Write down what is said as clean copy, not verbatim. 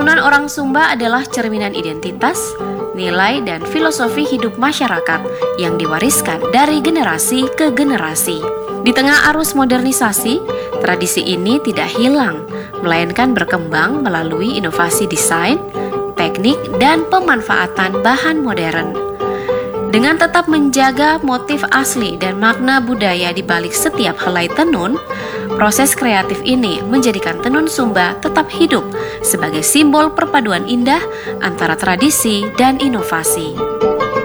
Tenunan orang Sumba adalah cerminan identitas, nilai, dan filosofi hidup masyarakat yang diwariskan dari generasi ke generasi. Di tengah arus modernisasi, tradisi ini tidak hilang, melainkan berkembang melalui inovasi desain, teknik, dan pemanfaatan bahan modern. Dengan tetap menjaga motif asli dan makna budaya di balik setiap helai tenun, proses kreatif ini menjadikan tenun Sumba tetap hidup sebagai simbol perpaduan indah antara tradisi dan inovasi.